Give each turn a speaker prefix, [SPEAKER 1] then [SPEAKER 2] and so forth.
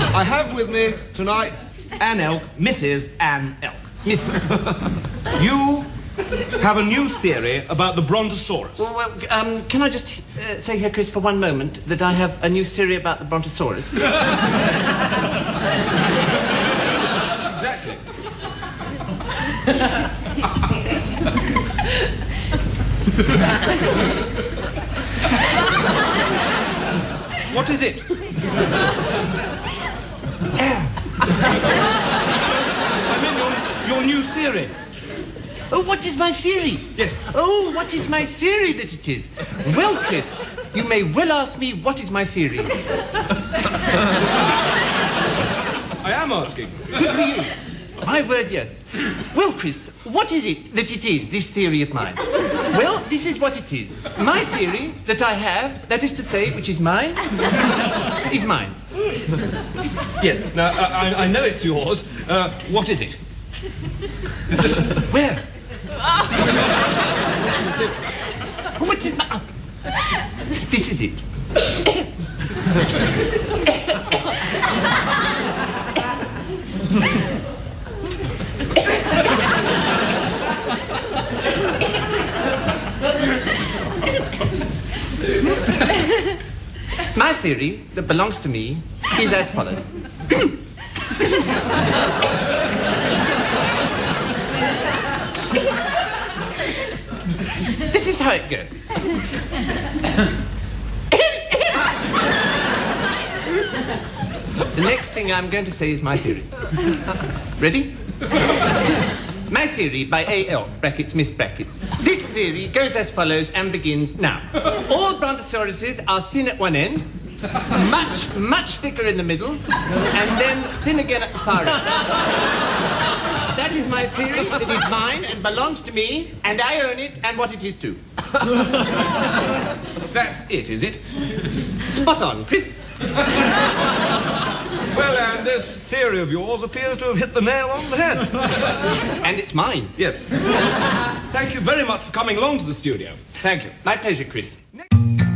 [SPEAKER 1] I have with me tonight Anne Elk, Mrs. Anne Elk.
[SPEAKER 2] Miss.
[SPEAKER 1] You have a new theory about the Brontosaurus.
[SPEAKER 2] Well, can I just say here, Chris, for one moment, that I have a new theory about the Brontosaurus?
[SPEAKER 1] Exactly. What is it? I mean, your new theory.
[SPEAKER 2] Oh, what is my theory?
[SPEAKER 1] Yes.
[SPEAKER 2] Oh, what is my theory that it is? Well, Chris, you may well ask me what is my theory.
[SPEAKER 1] I am asking.
[SPEAKER 2] Good for you. My word, yes. Well, Chris, what is it that it is, this theory of mine? Well, this is what it is. My theory that I have, that is to say, which is mine, is mine.
[SPEAKER 1] Yes. Now, I know it's yours. What is it?
[SPEAKER 2] Where? What is my... This is it. My theory that belongs to me is as follows. This is how it goes. The next thing I'm going to say is my theory. Ready? My theory by A.L. brackets Miss brackets. This theory goes as follows and begins now. All brontosauruses are thin at one end, much thicker in the middle, and then thin again at the far end. That is my theory. It is mine and belongs to me, and I own it and what it is too.
[SPEAKER 1] That's it, is it?
[SPEAKER 2] Spot on, Chris.
[SPEAKER 1] Well, Anne, this theory of yours appears to have hit the nail on the head.
[SPEAKER 2] And it's mine.
[SPEAKER 1] Yes. Thank you very much for coming along to the studio. Thank you.
[SPEAKER 2] My pleasure, Chris.